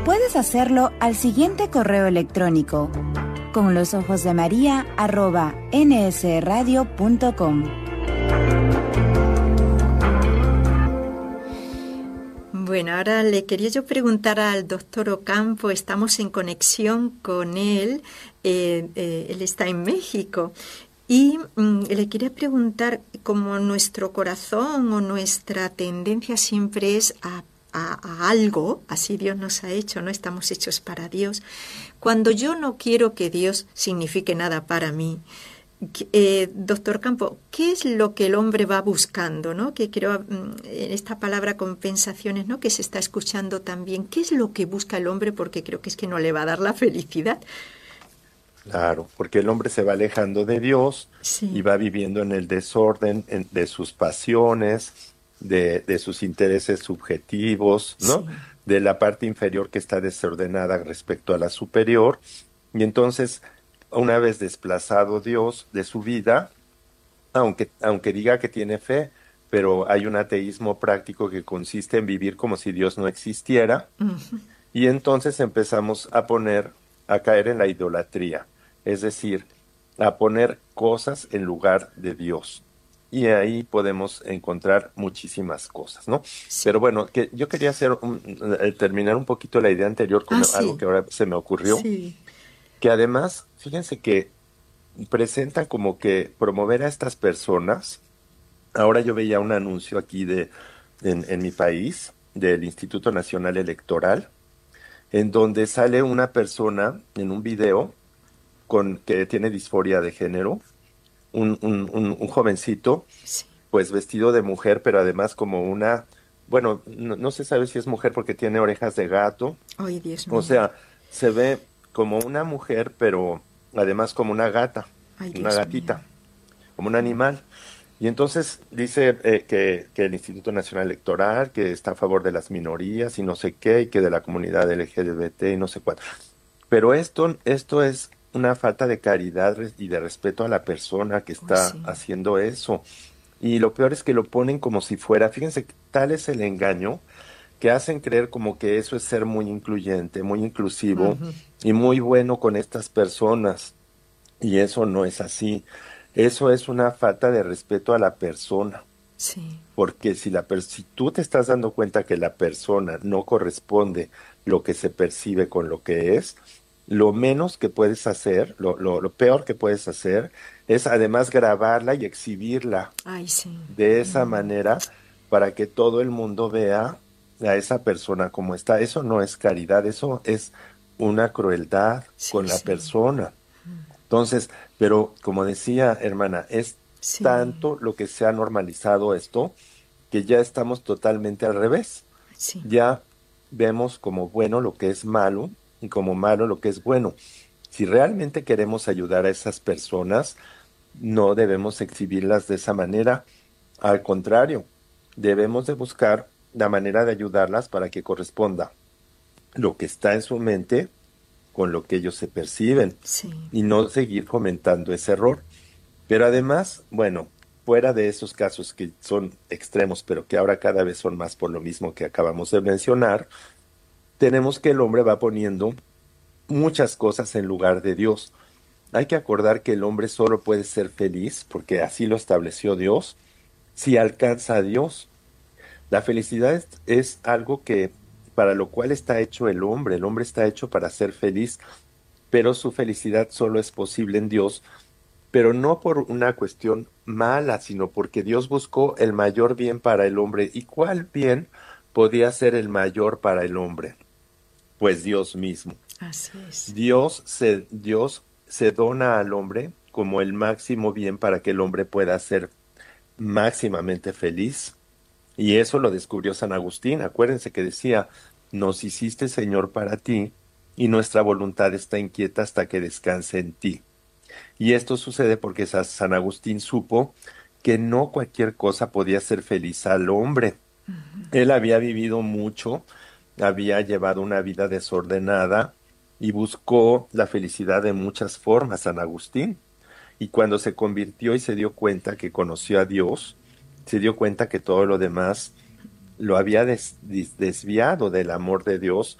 puedes hacerlo al siguiente correo electrónico: conlosojosdemaria@nsradio.com. Bueno, ahora le quería yo preguntar al doctor Ocampo, estamos en conexión con él, él está en México, y le quería preguntar, como nuestro corazón o nuestra tendencia siempre es a algo, así Dios nos ha hecho, no estamos hechos para Dios, cuando yo no quiero que Dios signifique nada para mí, doctor Campo, ¿qué es lo que el hombre va buscando, ¿no? Que creo esta palabra compensaciones, ¿no? Que se está escuchando también. ¿Qué es lo que busca el hombre? Porque creo que es que no le va a dar la felicidad. Claro, porque el hombre se va alejando de Dios Sí. y va viviendo en el desorden de sus pasiones, de sus intereses subjetivos, ¿no? Sí. De la parte inferior que está desordenada respecto a la superior. Y entonces, una vez desplazado Dios de su vida, aunque diga que tiene fe, pero hay un ateísmo práctico que consiste en vivir como si Dios no existiera, Uh-huh. y entonces empezamos a caer en la idolatría, es decir, a poner cosas en lugar de Dios. Y ahí podemos encontrar muchísimas cosas, ¿no? Sí. Pero bueno, que yo quería terminar un poquito la idea anterior con algo Sí. que ahora se me ocurrió, Sí. que además, fíjense que presentan como que promover a estas personas. Ahora yo veía un anuncio aquí en mi país, del Instituto Nacional Electoral, en donde sale una persona en un video que tiene disforia de género, un jovencito, Sí. pues vestido de mujer, pero además como bueno, no se sabe si es mujer porque tiene orejas de gato, Ay, Dios o mío. sea, se ve como una mujer, pero además como una gata, Ay, una Dios mío. gatita, como un animal. Y entonces dice que el Instituto Nacional Electoral, que está a favor de las minorías y no sé qué, y que de la comunidad LGBT y no sé cuánto. Pero esto es una falta de caridad y de respeto a la persona que Oh, está sí. haciendo eso. Y lo peor es que lo ponen como si fuera, fíjense, tal es el engaño que hacen creer como que eso es ser muy incluyente, muy inclusivo Uh-huh. y muy bueno con estas personas. Y eso no es así. Eso es una falta de respeto a la persona. Sí. Porque si tú te estás dando cuenta que la persona no corresponde lo que se percibe con lo que es, lo menos que puedes hacer, lo peor que puedes hacer, es además grabarla y exhibirla Ay, sí. de esa manera para que todo el mundo vea a esa persona como está. Eso no es caridad, eso es una crueldad Sí, con la sí. persona. Entonces, pero como decía, hermana, es Sí. tanto lo que se ha normalizado esto que ya estamos totalmente al revés. Sí. Ya vemos como bueno lo que es malo y como malo lo que es bueno. Si realmente queremos ayudar a esas personas, no debemos exhibirlas de esa manera. Al contrario, debemos de buscar la manera de ayudarlas para que corresponda lo que está en su mente con lo que ellos se perciben Sí. y no seguir fomentando ese error. Pero además, bueno, fuera de esos casos que son extremos, pero que ahora cada vez son más por lo mismo que acabamos de mencionar, tenemos que el hombre va poniendo muchas cosas en lugar de Dios. Hay que acordar que el hombre solo puede ser feliz, porque así lo estableció Dios, si alcanza a Dios. La felicidad es algo que para lo cual está hecho el hombre está hecho para ser feliz, pero su felicidad solo es posible en Dios, pero no por una cuestión mala, sino porque Dios buscó el mayor bien para el hombre. ¿Y cuál bien podía ser el mayor para el hombre? Pues Dios mismo. Así es. Dios se dona al hombre como el máximo bien para que el hombre pueda ser máximamente feliz. Y eso lo descubrió San Agustín. Acuérdense que decía, nos hiciste Señor para ti, y nuestra voluntad está inquieta hasta que descanse en ti. Y esto sucede porque San Agustín supo que no cualquier cosa podía hacer feliz al hombre. Él había vivido mucho, había llevado una vida desordenada y buscó la felicidad de muchas formas, San Agustín. Y cuando se convirtió y se dio cuenta que conoció a Dios, se dio cuenta que todo lo demás lo había desviado del amor de Dios,